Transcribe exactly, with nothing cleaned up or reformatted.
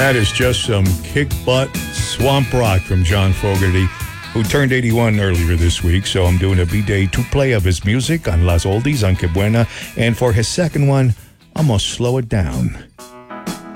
That is just some kick butt swamp rock from John Fogerty, who turned eighty-one earlier this week. So I'm doing a B-Day two-play of his music on Las Oldies on Que Buena. And for his second one, I'm going to slow it down.